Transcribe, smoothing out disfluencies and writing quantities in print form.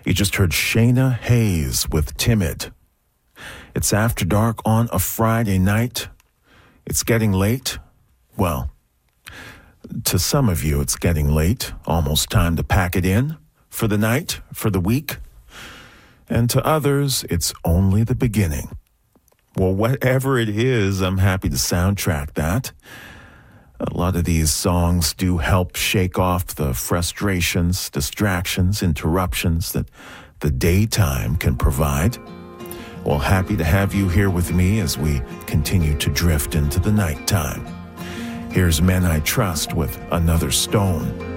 You just heard Shayna Hayes with Timid. It's after dark on a Friday night. It's getting late. Well, to some of you, it's getting late. Almost time to pack it in for the night, for the week. And to others, it's only the beginning. Well, whatever it is, I'm happy to soundtrack that. A lot of these songs do help shake off the frustrations, distractions, interruptions that the daytime can provide. Well, happy to have you here with me as we continue to drift into the nighttime. Here's Men I Trust with Another Stone.